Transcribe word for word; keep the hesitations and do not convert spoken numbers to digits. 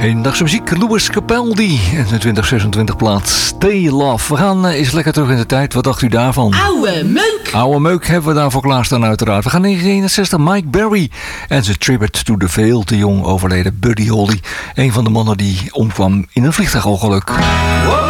Hedendaagse muziek, Louis Capaldi en de twintig zesentwintig plaat Stay Love. We gaan uh, eens lekker terug in de tijd. Wat dacht u daarvan? Oude meuk! Oude meuk hebben we daarvoor klaarstaan uiteraard. We gaan negentien eenenzestig, Mike Berry en zijn tribute to the veel te jong overleden Buddy Holly. Een van de mannen die omkwam in een vliegtuigongeluk. Wow.